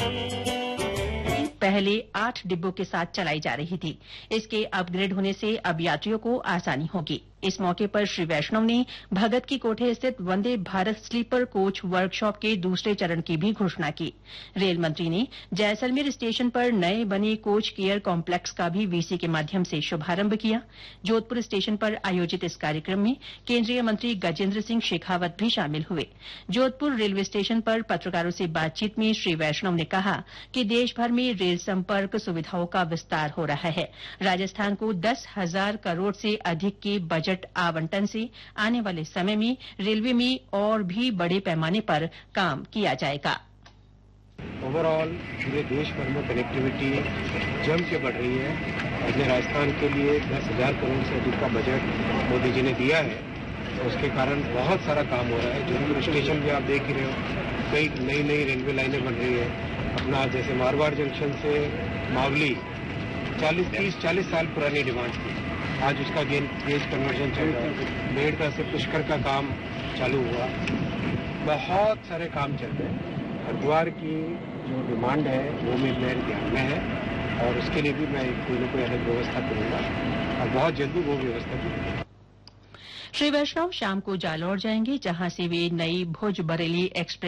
पहले 8 डिब्बों के साथ चलाई जा रही थी। इसके अपग्रेड होने से अब यात्रियों को आसानी होगी। इस मौके पर श्री वैष्णव ने भगत की कोठी स्थित Vande Bharat sleeper coach workshop के दूसरे चरण की भी घोषणा की। रेल मंत्री ने जैसलमेर स्टेशन पर नए बने कोच केयर कॉम्प्लेक्स का भी वीसी के माध्यम से शुभारंभ किया। जोधपुर स्टेशन पर आयोजित इस कार्यक्रम में केंद्रीय मंत्री गजेंद्र सिंह शेखावत भी शामिल हुए। जोधपुर रेलवे स्टेशन पर पत्रकारों से बातचीत में श्री वैष्णव ने कहा कि देशभर में रेल संपर्क सुविधाओं का विस्तार हो रहा है। राजस्थान को 10,000 करोड़ से अधिक के बजट आवंटन से आने वाले समय में रेलवे में और भी बड़े पैमाने पर काम किया जाएगा। ओवरऑल पूरे देश भर में कनेक्टिविटी जम के बढ़ रही है। अपने राजस्थान के लिए 10,000 करोड़ से अधिक का बजट मोदी जी ने दिया है, तो उसके कारण बहुत सारा काम हो रहा है। जोधपुर स्टेशन भी आप देख ही रहे हो, कई नई नई रेलवे लाइनें बन रही है। अपना जैसे मारवाड़ जंक्शन से मावली 40 साल पुरानी डिमांड थी, आज उसका गेज कन्वर्जन चल रहा है। मेड़ता से पुष्कर का काम चालू हुआ, बहुत सारे काम चल रहे हैं। हरिद्वार की जो डिमांड है वो मेरे ध्यान में है और उसके लिए भी मैं कोई न कोई अलग व्यवस्था करूंगा और बहुत जल्दी वो व्यवस्था करूंगा। श्री वैष्णव शाम को जालौर जाएंगे, जहां से वे नई भुज बरेली एक्सप्रेस